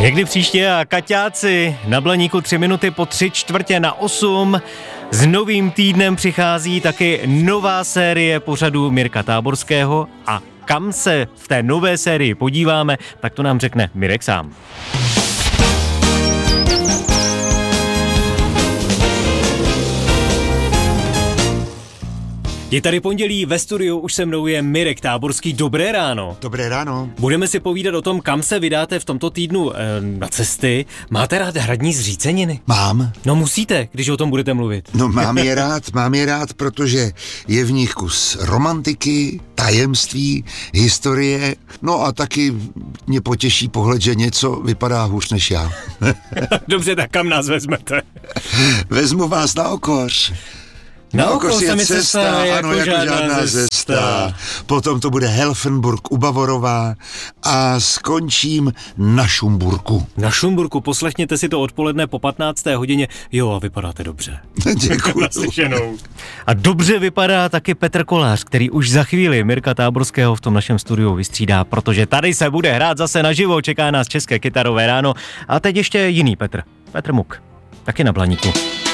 Někdy příště a Kaťáci na Blaníku 3 minuty po 7:45. S novým týdnem přichází taky nová série pořadu Mirka Táborského a kam se v té nové sérii podíváme, tak to nám řekne Mirek sám. Je tady pondělí, ve studiu už se mnou je Mirek Táborský. Dobré ráno. Dobré ráno. Budeme si povídat o tom, kam se vydáte v tomto týdnu na cesty. Máte rád hradní zříceniny? Mám. No musíte, když o tom budete mluvit. No mám je rád, protože je v nich kus romantiky, tajemství, historie, no a taky mě potěší pohled, že něco vypadá hůř než já. Dobře, tak kam nás vezmete? Vezmu vás na Okoř. Na Okoř je cesta, ano, jako žádná cesta. Potom to bude Helfenburg u Bavorová a skončím na Šumburku. Na Šumburku, poslechněte si to odpoledne po 15. hodině. Jo, a vypadáte dobře. Děkuji. Naslyšenou. A dobře vypadá taky Petr Kolář, který už za chvíli Mirka Táborského v tom našem studiu vystřídá, protože tady se bude hrát zase naživo, čeká nás České kytarové ráno. A teď ještě jiný Petr Muk, taky na Blaníku.